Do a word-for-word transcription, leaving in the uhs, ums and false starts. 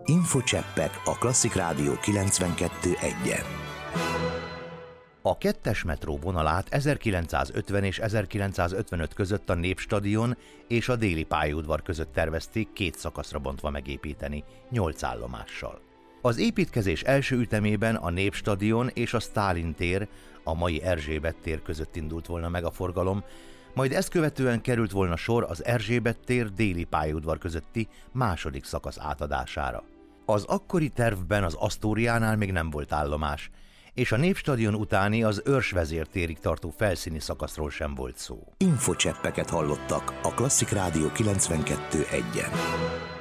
Infocseppek a Klasszik Rádió kilencvenkettő egyen. A kettes metró vonalát ezerkilencszázötven és ezerkilencszázötvenöt között a Népstadion és a Déli pályaudvar között tervezték két szakaszra bontva megépíteni, nyolc állomással. Az építkezés első ütemében a Népstadion és a Sztálin tér, a mai Erzsébet tér között indult volna meg a forgalom, majd ezt követően került volna sor az Erzsébet tér Déli pályaudvar közötti második szakasz átadására. Az akkori tervben az Asztóriánál még nem volt állomás, és a Népstadion utáni az Örs vezértérig tartó felszíni szakaszról sem volt szó. Infocseppeket hallottak a Klasszik Rádió kilencvenkettő egyen.